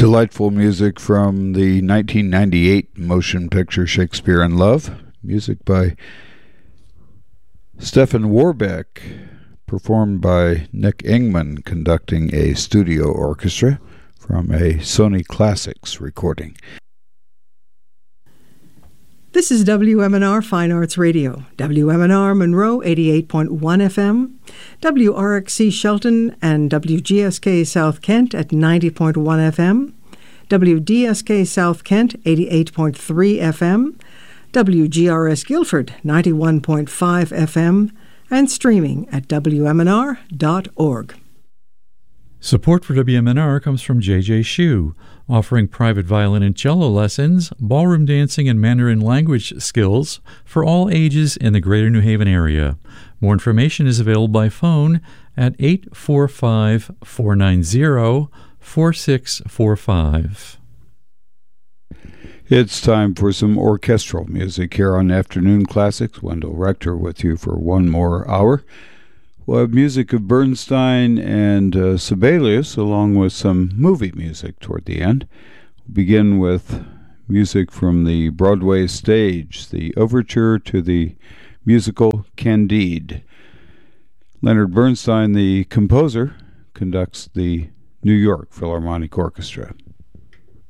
Delightful music from the 1998 motion picture Shakespeare in Love. Music by Stefan Warbeck, performed by Nick Ingman, conducting a studio orchestra from a Sony Classics recording. This is WMNR Fine Arts Radio, WMNR Monroe 88.1 FM, WRXC Shelton and WGSK South Kent at 90.1 FM, WDSK South Kent 88.3 FM, WGRS Guilford 91.5 FM, and streaming at WMNR.org. Support for WMNR comes from J.J. Shu, offering private violin and cello lessons, ballroom dancing, and Mandarin language skills for all ages in the Greater New Haven area. More information is available by phone at 845-490-4645. It's time for some orchestral music here on Afternoon Classics. Wendell Rector with you for one more hour. We'll have music of Bernstein and Sibelius, along with some movie music toward the end. We'll begin with music from the Broadway stage, the overture to the musical Candide. Leonard Bernstein, the composer, conducts the New York Philharmonic Orchestra.